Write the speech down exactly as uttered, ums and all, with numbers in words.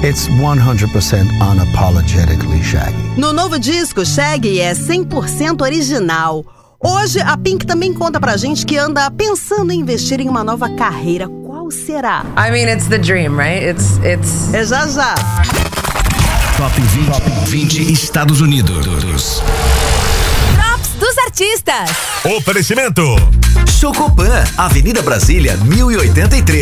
It's one hundred percent unapologetically Shaggy. No novo disco, Shaggy é cem por cento original. Hoje, a Pink também conta pra gente que anda pensando em investir em uma nova carreira. Qual será? I mean, it's the dream, right? It's, it's... É já já. Top vinte, Top vinte Estados Unidos. Drops dos artistas. Oferecimento. Chocopan, Avenida Brasília, mil e oitenta e três.